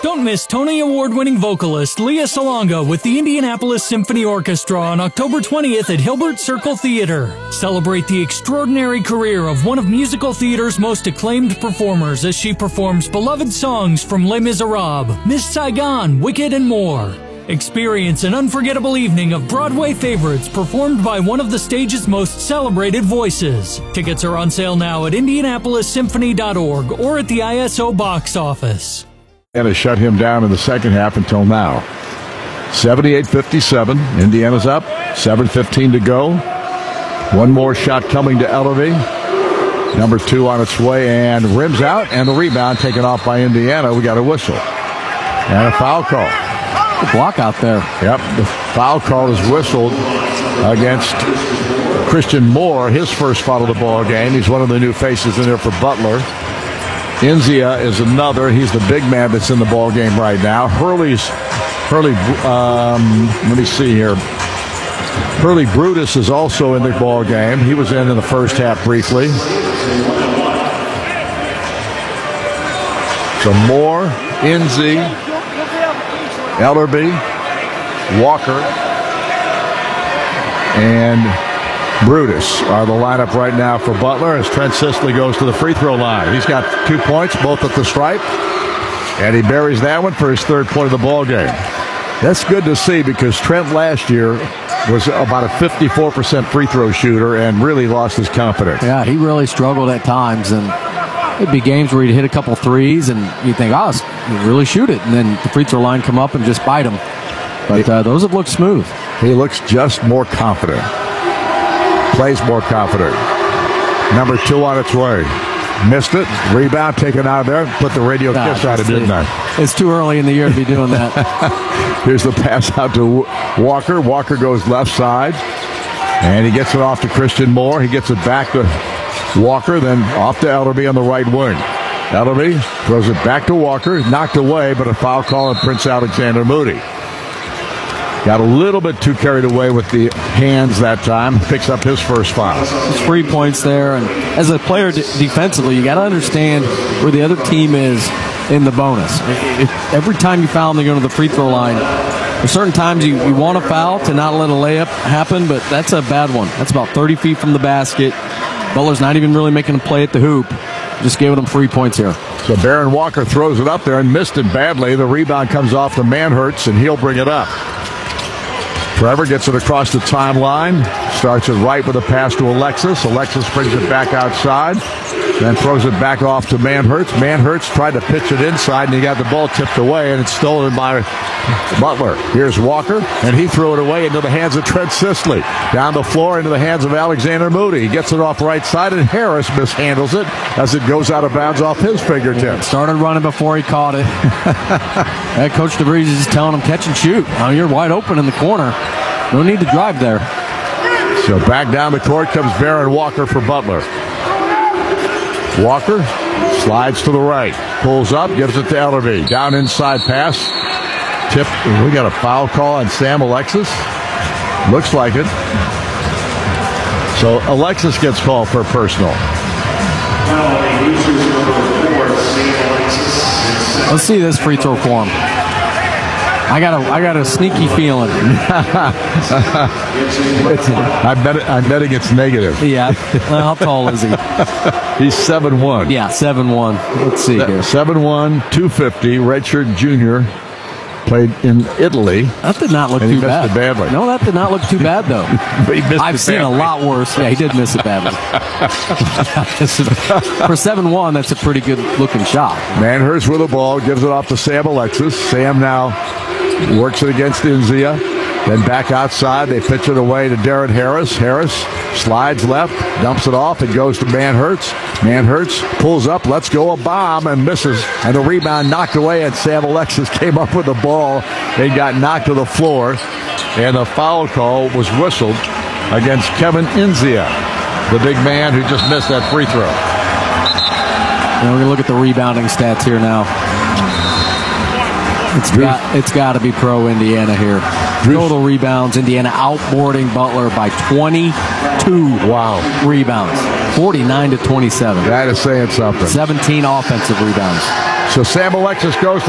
Don't miss Tony Award-winning vocalist Leah Salonga with the Indianapolis Symphony Orchestra on October 20th at Hilbert Circle Theater. Celebrate the extraordinary career of one of musical theater's most acclaimed performers as she performs beloved songs from Les Miserables, Miss Saigon, Wicked, and more. Experience an unforgettable evening of Broadway favorites performed by one of the stage's most celebrated voices. Tickets are on sale now at IndianapolisSymphony.org or at the ISO box office. And has shut him down in the second half until now. 78-57. Indiana's up. 7:15 to go. One more shot coming to Ellerby. Number 2 on its way and rims out. And the rebound taken off by Indiana. We got a whistle. And a foul call. Good block out there. Yep. The foul call is whistled against Christian Moore. His first foul of the ball game. He's one of the new faces in there for Butler. Inzia is another. He's the big man that's in the ball game right now. Hurley, let me see here. Hurley Brutus is also in the ball game. He was in the first half briefly. So Moore, Inzie, Ellerby, Walker, and Brutus are the lineup right now for Butler as Trent Sisley goes to the free throw line. He's got 2 points, both at the stripe, and he buries that one for his third point of the ball game. That's good to see because Trent last year was about a 54% free throw shooter and really lost his confidence. Yeah, he really struggled at times, and it'd be games where he'd hit a couple threes and you'd think, oh, you really shoot it, and then the free throw line come up and just bite him. But those have looked smooth. He looks just more confident. Plays more confident. Number 2 on its way. Missed it. Rebound taken out of there. Put the radio kiss out of midnight. It's too early in the year to be doing that. Here's the pass out to Walker. Walker goes left side. And he gets it off to Christian Moore. He gets it back to Walker, then off to Ellerby on the right wing. Ellerby throws it back to Walker. Knocked away, but a foul call on Prince Alexander Moody. Got a little bit too carried away with the hands that time. Picks up his first foul. There's 3 points there. And as a player defensively, you got to understand where the other team is in the bonus. Every time you foul them, they go to the free throw line. There's certain times you want to foul to not let a layup happen, but that's a bad one. That's about 30 feet from the basket. Butler's not even really making a play at the hoop. Just giving them 3 points here. So Baron Walker throws it up there and missed it badly. The rebound comes off to Manhertz, and he'll bring it up. Trevor gets it across the timeline. Starts it right with a pass to Alexis. Alexis brings it back outside. Then throws it back off to Manhertz. Manhertz tried to pitch it inside, and he got the ball tipped away, and it's stolen by Butler. Here's Walker, and he threw it away into the hands of Trent Sisley. Down the floor into the hands of Alexander Moody. He gets it off right side, and Harris mishandles it as it goes out of bounds off his fingertips. Started running before he caught it. Coach DeVries is just telling him, catch and shoot. Now you're wide open in the corner. No need to drive there. So back down the court comes Baron Walker for Butler. Walker slides to the right, pulls up, gives it to Ellerby. Down inside pass. Tip. We got a foul call on Sam Alexis. Looks like it. So Alexis gets called for personal. Let's see this free throw for him. I got a sneaky feeling. I'm betting it's negative. Yeah. How tall is he? He's 7'1". Yeah, 7'1". Let's see here. 7'1", 250, redshirt junior. Played in Italy. That did not look too bad. He missed it badly. No, that did not look too bad, though. I've seen a lot worse. Yeah, he did miss it badly. For 7'1", that's a pretty good-looking shot. Manhertz with the ball, gives it off to Sam Alexis. Sam now works it against Inzia. Then back outside, they pitch it away to Darren Harris. Harris slides left, dumps it off, and goes to Manhertz. Manhertz pulls up, lets go a bomb, and misses. And the rebound knocked away, and Sam Alexis came up with the ball and got knocked to the floor. And a foul call was whistled against Kevin Inzia, the big man who just missed that free throw. And we're going to look at the rebounding stats here now. It's got to be pro Indiana here. Total rebounds, Indiana outboarding Butler by 22 rebounds. 49-27. That is saying something. 17 offensive rebounds. So Sam Alexis goes